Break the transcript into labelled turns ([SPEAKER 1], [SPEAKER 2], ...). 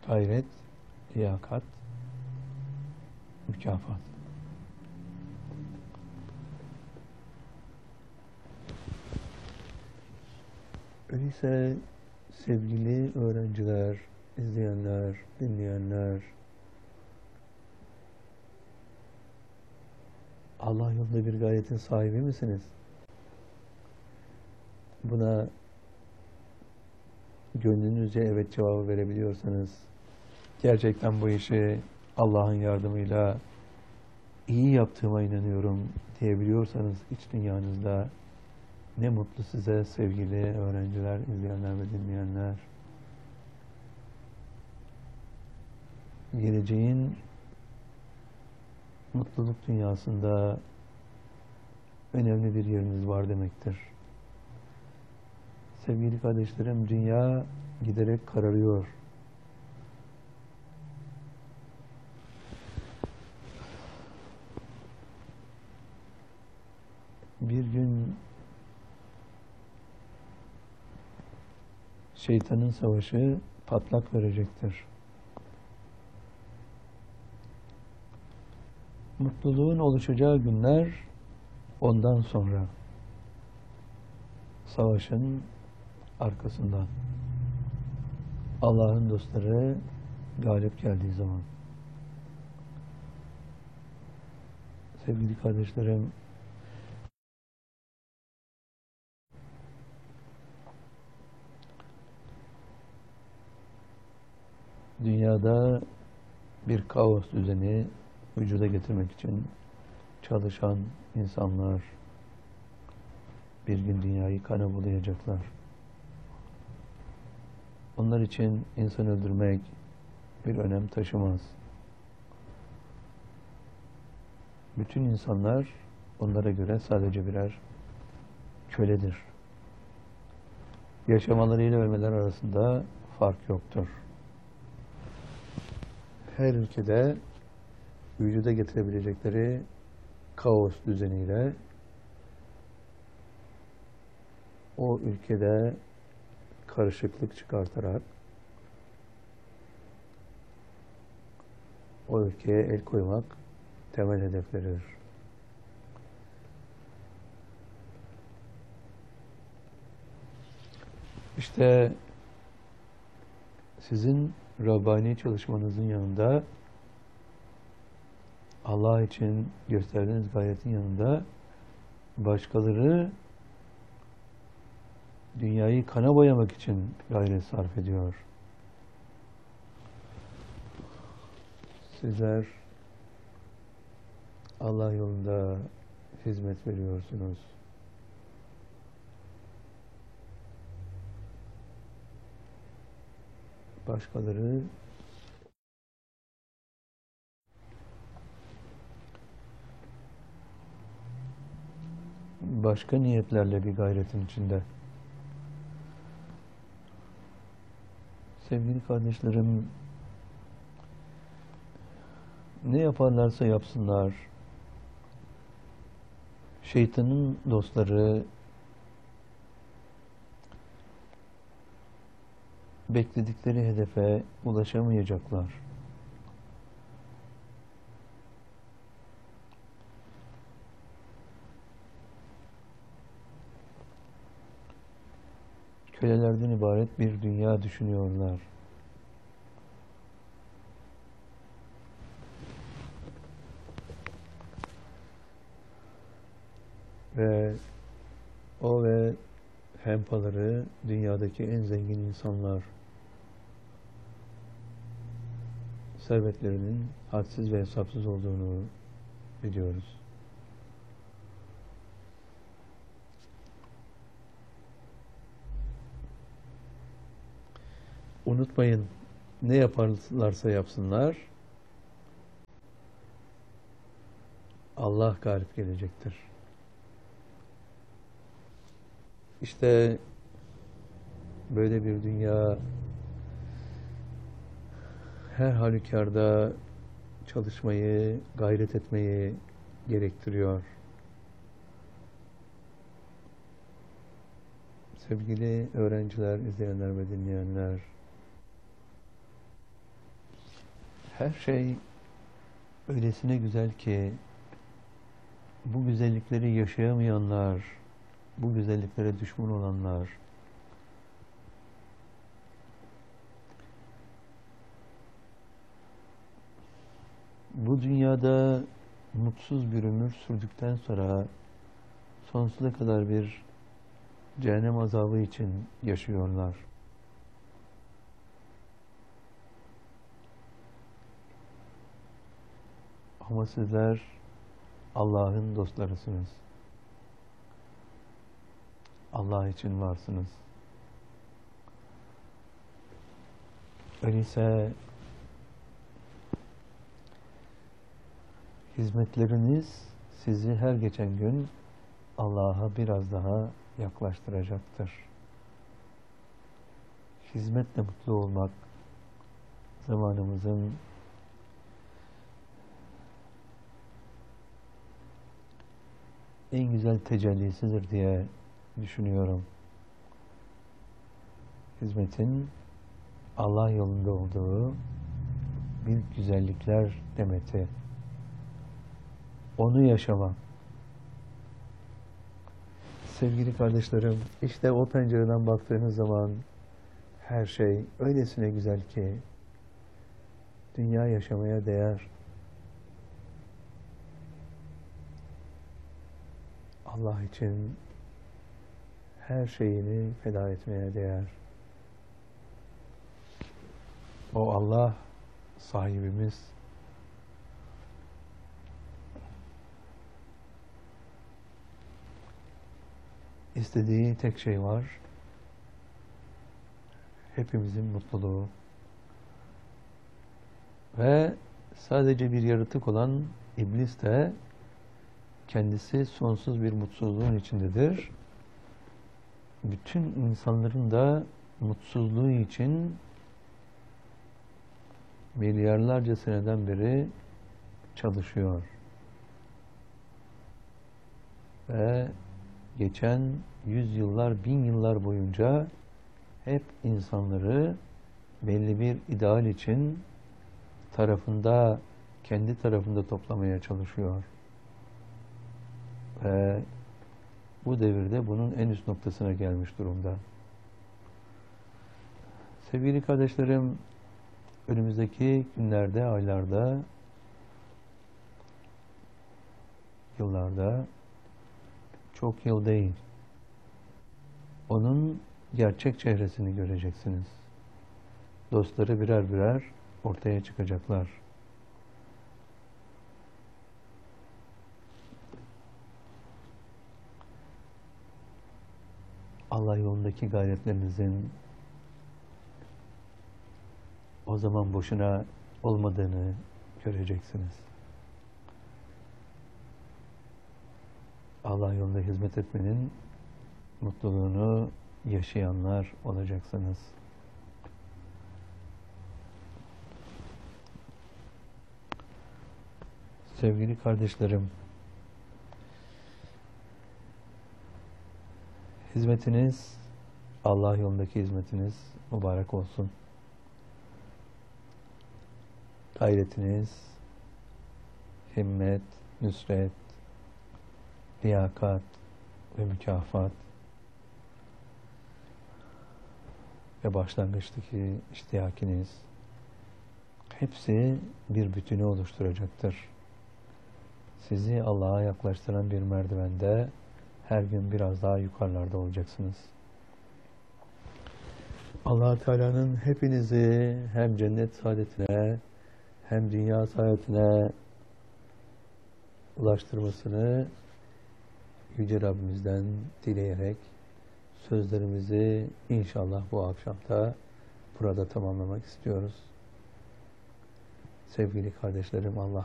[SPEAKER 1] Gayret, liyakat, mükafat. Öyleyse sevgili öğrenciler, izleyenler, dinleyenler, Allah yolunda bir gayretin sahibi misiniz? Buna gönlünüzce evet cevabı verebiliyorsanız, gerçekten bu işi Allah'ın yardımıyla iyi yaptığıma inanıyorum diyebiliyorsanız iç dünyanızda, ne mutlu size sevgili öğrenciler, izleyenler ve dinleyenler. Geleceğin mutluluk dünyasında önemli bir yeriniz var demektir. Sevgili kardeşlerim, dünya giderek kararıyor. Bir gün şeytanın savaşı patlak verecektir. Mutluluğun oluşacağı günler ondan sonra, savaşın arkasından, Allah'ın dostları galip geldiği zaman. Sevgili kardeşlerim, dünyada bir kaos düzeni vücuda getirmek için çalışan insanlar bir gün dünyayı kana bulayacaklar. Onlar için insan öldürmek bir önem taşımaz. Bütün insanlar onlara göre sadece birer köledir. Yaşamalarıyla ölmeler arasında fark yoktur. Her ülkede vücuda getirebilecekleri kaos düzeniyle o ülkede karışıklık çıkartarak o ülkeye el koymak temel hedefleridir. İşte sizin Rabbani çalışmanızın yanında, Allah için gösterdiğiniz gayretin yanında, başkaları dünyayı kana boyamak için gayret sarf ediyor. Sizler Allah yolunda hizmet veriyorsunuz. Başkaları başka niyetlerle bir gayretin içinde. Sevgili kardeşlerim, ne yaparlarsa yapsınlar, şeytanın dostları bekledikleri hedefe ulaşamayacaklar. Kölelerden ibaret bir dünya düşünüyorlar. Ve o ve hempaları dünyadaki en zengin insanlar. Servetlerinin hadsiz ve hesapsız olduğunu biliyoruz. Unutmayın, ne yaparlarsa yapsınlar, Allah galip gelecektir. İşte böyle bir dünya her halükarda çalışmayı, gayret etmeyi gerektiriyor. Sevgili öğrenciler, izleyenler ve dinleyenler, Her şey öylesine güzel ki bu güzellikleri yaşayamayanlar, bu güzelliklere düşman olanlar, bu dünyada mutsuz bir ömür sürdükten sonra sonsuza kadar bir cehennem azabı için yaşıyorlar. Ama sizler Allah'ın dostlarısınız. Allah için varsınız. Öyleyse hizmetleriniz sizi her geçen gün Allah'a biraz daha yaklaştıracaktır. Hizmetle mutlu olmak zamanımızın en güzel tecellisidir diye düşünüyorum. Hizmetin Allah yolunda olduğu büyük güzellikler demeti. Onu yaşamak. Sevgili kardeşlerim, işte o pencereden baktığınız zaman her şey öylesine güzel ki dünya yaşamaya değer. Allah için her şeyini feda etmeye değer. O Allah sahibimiz. İstediği tek şey var. Hepimizin mutluluğu. Ve sadece bir yaratık olan iblis de kendisi sonsuz bir mutsuzluğun içindedir. Bütün insanların da mutsuzluğu için milyarlarca seneden beri çalışıyor. Ve geçen yüzyıllar, bin yıllar boyunca hep insanları belli bir ideal için kendi tarafında toplamaya çalışıyor. Ve bu devirde bunun en üst noktasına gelmiş durumda. Sevgili kardeşlerim, önümüzdeki günlerde, aylarda, yıllarda, çok yıl değil, onun gerçek çehresini göreceksiniz. Dostları birer birer ortaya çıkacaklar. Allah yolundaki gayretlerinizin o zaman boşuna olmadığını göreceksiniz. Allah yolunda hizmet etmenin mutluluğunu yaşayanlar olacaksınız. Sevgili kardeşlerim, hizmetiniz, Allah yolundaki hizmetiniz mübarek olsun. Gayretiniz, himmet, nüsret, liyakat ve mükafat ve başlangıçtaki iştiyakiniz hepsi bir bütünü oluşturacaktır. Sizi Allah'a yaklaştıran bir merdivende her gün biraz daha yukarılarda olacaksınız. Allah Teala'nın hepinizi hem cennet saadetine hem dünya saadetine ulaştırmasını Yüce Rabbimizden dileyerek sözlerimizi inşallah bu akşamda burada tamamlamak istiyoruz. Sevgili kardeşlerim, Allah